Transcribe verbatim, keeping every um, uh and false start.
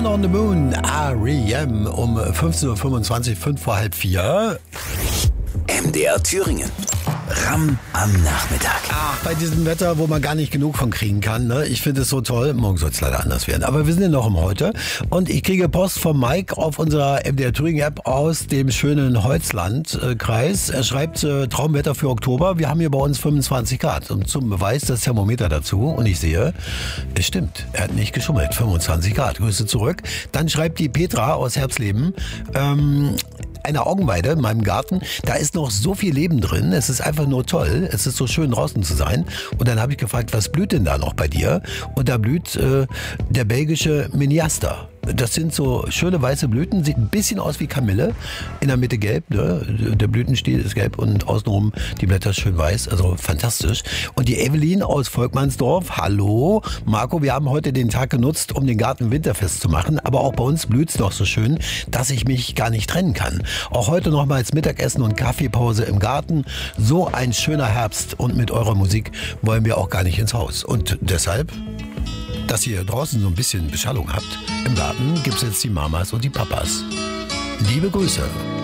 Man on the Moon, R E M, um fünfzehn Uhr fünfundzwanzig, fünf vor halb vier. M D R Thüringen. Ram am Nachmittag. Ach, bei diesem Wetter, wo man gar nicht genug von kriegen kann, ne? Ich finde es so toll. Morgen soll es leider anders werden. Aber wir sind ja noch im Heute. Und ich kriege Post von Mike auf unserer M D R Thüringen App aus dem schönen Holzland-Kreis. Er schreibt äh, Traumwetter für Oktober. Wir haben hier bei uns fünfundzwanzig Grad. Und zum Beweis das Thermometer dazu. Und ich sehe, es stimmt. Er hat nicht geschummelt. fünfundzwanzig Grad. Grüße zurück. Dann schreibt die Petra aus Herbsleben, ähm, eine Augenweide in meinem Garten, da ist noch so viel Leben drin, es ist einfach nur toll, es ist so schön draußen zu sein. Und dann habe ich gefragt, was blüht denn da noch bei dir? Und da blüht äh, der belgische Miniaster. Das sind so schöne weiße Blüten, sieht ein bisschen aus wie Kamille, in der Mitte gelb, ne? Der Blütenstiel ist gelb und außenrum die Blätter schön weiß, also fantastisch. Und die Evelyn aus Volkmannsdorf, hallo, Marco, wir haben heute den Tag genutzt, um den Garten winterfest zu machen, aber auch bei uns blüht's noch so schön, dass ich mich gar nicht trennen kann. Auch heute nochmals Mittagessen und Kaffeepause im Garten, so ein schöner Herbst und mit eurer Musik wollen wir auch gar nicht ins Haus. Und deshalb, dass ihr draußen so ein bisschen Beschallung habt, im Garten gibt's jetzt die Mamas und die Papas. Liebe Grüße.